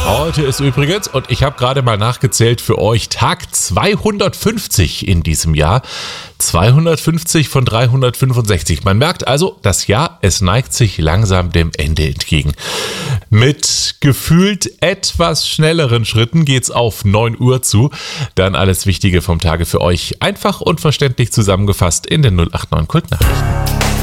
Heute ist übrigens, und ich habe gerade mal nachgezählt für euch, Tag 250 in diesem Jahr. 250 von 365. Man merkt also, das Jahr, es neigt sich langsam dem Ende entgegen. Mit gefühlt etwas schnelleren Schritten geht's auf 9 Uhr zu. Dann alles Wichtige vom Tage für euch einfach und verständlich zusammengefasst in den 089 Kultnachrichten.